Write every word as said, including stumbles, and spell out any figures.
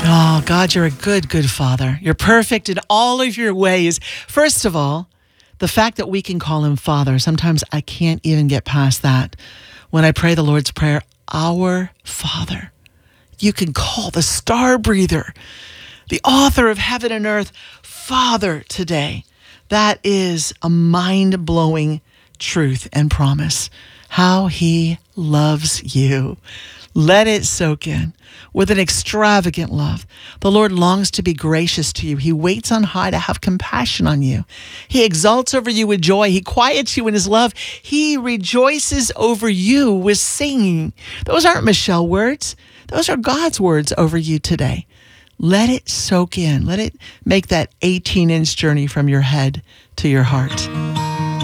Oh, God, you're a good, good Father. You're perfect in all of your ways. First of all, the fact that we can call him Father, sometimes I can't even get past that. When I pray the Lord's Prayer, our Father, you can call the star breather, the author of heaven and earth, Father today. That is a mind-blowing truth and promise. How he loves you. Let it soak in. With an extravagant love, the Lord longs to be gracious to you. He waits on high to have compassion on you. He exalts over you with joy. He quiets you in his love. He rejoices over you with singing. Those aren't Michelle words. Those are God's words over you today. Let it soak in. Let it make that eighteen-inch journey from your head to your heart.